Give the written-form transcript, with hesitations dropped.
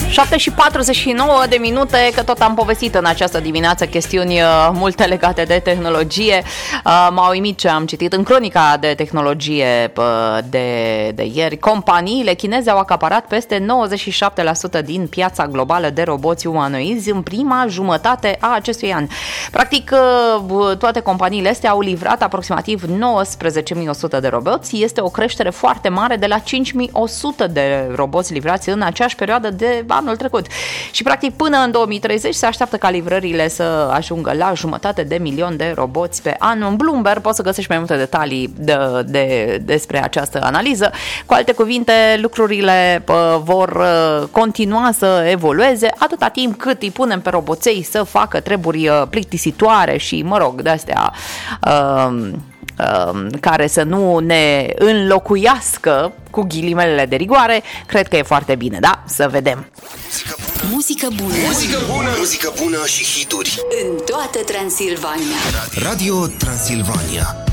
7:49, că tot am povestit în această dimineață chestiuni multe legate de tehnologie. M-a uimit ce am citit în cronica de tehnologie de ieri. Companiile chineze au acaparat peste 97% din piața globală de roboți umanoizi în prima jumătate a acestui an. Practic, toate companiile astea au livrat aproximativ 19.100 de roboți. Este o creștere foarte mare de la 5.100 de roboți livrați în aceeași perioadă de anul trecut. Și practic până în 2030 se așteaptă ca livrările să ajungă la 500.000 de roboți pe an. În Bloomberg poți să găsești mai multe detalii despre această analiză. Cu alte cuvinte, lucrurile vor continua să evolueze atâta timp cât îi punem pe roboței să facă treburi plictisitoare și, de-astea care să nu ne înlocuiască, cu ghilimelele de rigoare. Cred că e foarte bine, da? Să vedem. Muzică bună. Muzică bună. Muzică bună și hituri în toată Transilvania. Radio Transilvania.